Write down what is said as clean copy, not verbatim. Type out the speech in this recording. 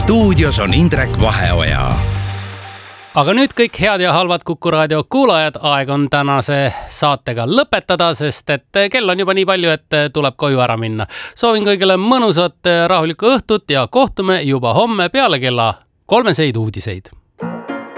Stuudios on Indrek Vaheoja. Aga nüüd kõik head ja halvad Kuku Raadio kuulajad, aeg on tänase saatega lõpetada, sest et kell on juba nii palju, et tuleb koju ära minna. Soovin kõigile mõnusat rahulikku õhtut ja kohtume juba homme peale kella 3 uudiseid.